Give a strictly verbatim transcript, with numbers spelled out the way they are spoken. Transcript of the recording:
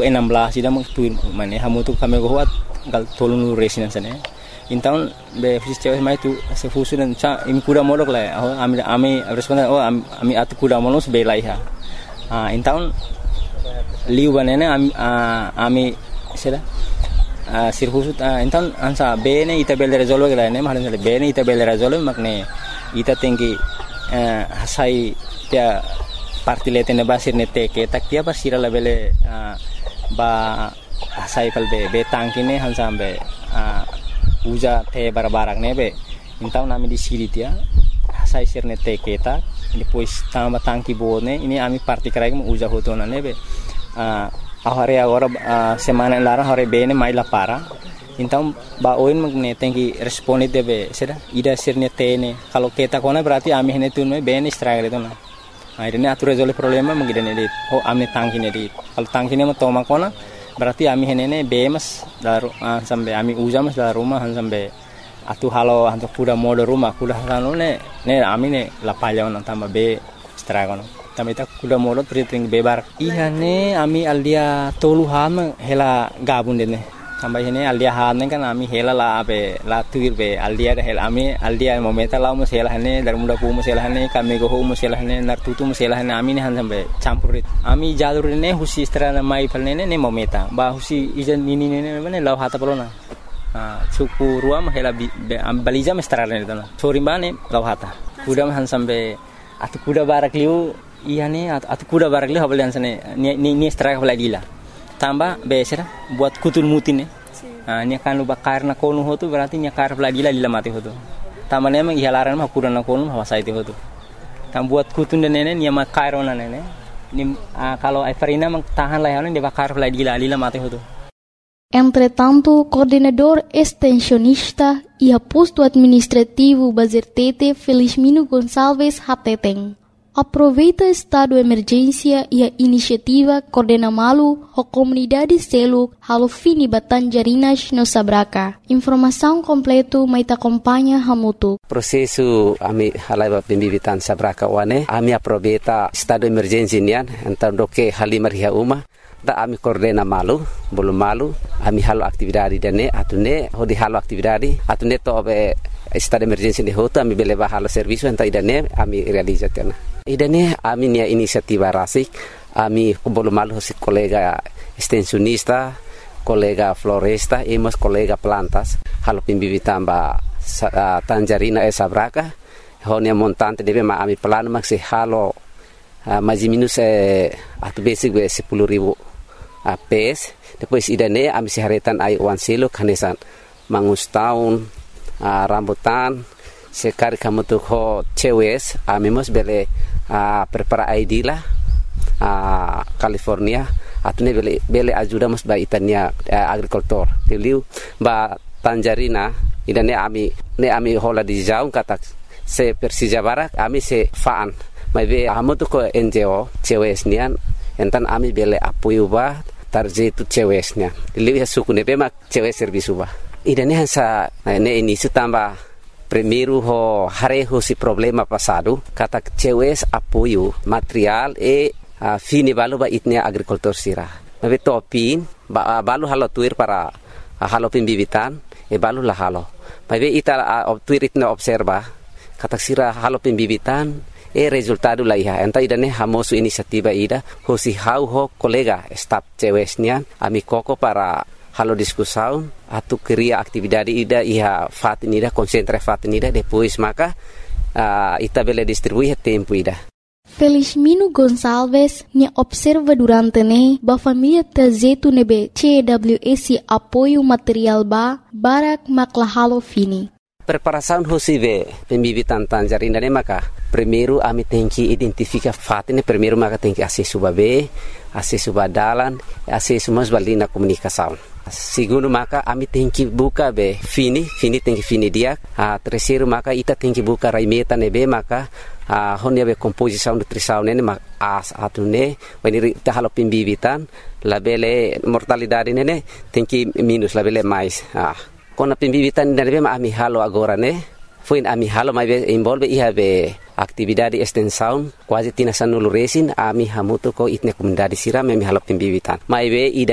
enam belas ida mang tuir mane hamu tu kami goat gal tolong resin sana intaun be fusis cewek mai tu se fusu dan cha imi kuda modok la oh ami ami responden oh ami atu kuda monos be lai ha ah intaun liu banene ami ami seda sir fusu intaun ansa be ne ita bel resolve gala ne mahan be ne ita bel resolve makne ita tinggi hasai dia parti letene basir ne te ke tak dia basira la bele ba hasai pal be be tangkine hansambe uja te barbarak nebe intaw nami di siri dia hasai sirne te keta depois tamba tangki bone ini ami parti karai mo uja hoto na nebe ah ahare agora semana lara hore bene mai la para intaw ba oin magne tengi responde debe seda ida sirne tene kalau keta kona berarti ami hene tun me bene strike itu na akhirnya atur resolve problema mengidane dit oh ami tangki ne dit kalau tangki ne mo toma kona berarti ami henene bemas daru uh, sampai ami ujamas dari rumah sampai atu halo hantu kuda mode rumah kuda halo ne ne ami ne lapalya on tamba be stragono tamba ita kuda mode triting bebar iya ne ami aldia tolu ham hela gabun dene tamba hene aldia han kan ami hela la be la tuir be aldia hel ami aldia momenta la mo hela hene dar muda pu mo hela hene kami go mo hela hene nar tutu mo hela hene ami ne han sampai campurit ami jalur ne husi strana mai palne ne momenta ba husi ijan ini ne ne law hata polona ah suku ruam hela am baliza mestrana ne tana sorimane law hata kuda han sampai atu kuda barak liu iya ne atu kuda barak liu habal sane ni ni strike baladila tambah besera buat kutul mutin ne ah nya kan lu bakar na konu hotu berarti nya kar baladila lila mati hotu tamane emang ihalaran mah kuda na konu hawasa itu hotu tam buat kutun dan nene nya ma kairona nene ni kalau Everina mang tahan layanan dia bakar baladila lila mati hotu. Entretanto, coordenador extensionista e aposto administrativo Bazertete Felizmino Gonçalves Hateteng aproveita estado de emergência e a iniciativa Coordena Malu a comunidade selo Halofini Batanjarinas no Sabraca. Informação completo mai te acompanha Hamutu. Prosesu ami halaiba pembibitan Sabraca wane ami aproveita estado de emergência nian então do que halimar ria uma da ami Coordena Malu belum malu ami halo aktividade dene atune hodi halo aktividade atune to be estado de emergência de hoto ami beleva halo serviço então idane ami realizatena idane ami nia inisiativa rasik ami belum malu si kolega extensionista kolega floresta e mas kolega plantas halo pimbibitan ba uh, Tanjarina e Sabraca honia montante debe ma ami plano maksi halo uh, mais minus eh, atu basic be sepuluh ribu uh, pes depois idane ami siharetan ai wan silo kanesan mangus tahun uh, rambutan sekar kamu tu ho cewes ami mos bele uh, prepara I D lah uh, California atune bele bele ajuda mos ba itania uh, agricultor tiliu ba Tanjarina idane ami ne ami hola di jaung katak se Persija Barak ami se faan mai be amu tu ko N G O cewes nian entan ami bele apoio ba tarjetu cewesnya tiliu ya suku ne be mak cewes servisu ba idane hansa ne ini sutamba primeiro ho hareho si problema passado kata cewes apoio material e uh, fini balu ba itnia agricultor sira mabe topin ba balu halo tuir para uh, halo pimbibitan e balu la halo mabe ita uh, tuir itna observa kata sira halo pimbibitan e resultado la iha enta idane hamosu inisiativa ida ho si hau ho kolega staff cewesnya ami koko para halo discussão atu cria atividade ida iha fatinida concentra fatinida depois maka uh, ita bele distribuir tempo ida. Felizmino Gonçalves nya observa durante ne ba família tazetu nebe C W S apoio material ba barak makla halo fini. Preparação hosive pembibitan Tanjarina ne maka primeiro ami tem que identificar fatine primeiro maka tem que acesso ba be acesso ba dalan acesso mas balina comunicação. Segundo maka ami tem que buka be fini fini tem que fini dia a terceiro maka ita tem que buka raimeta nebe maka a honia be composição nutrição nene mak as atune when ita halo pimbibitan labele mortalidade nene tem que minus labele mais ah kona pimbibitan nebe ma ami halo agora ne foi ami halo mai be involve iha be atividade extensão quase tina sanulu resin ami hamuto ko itne comunidade sira me halo pimbibitan mai be ida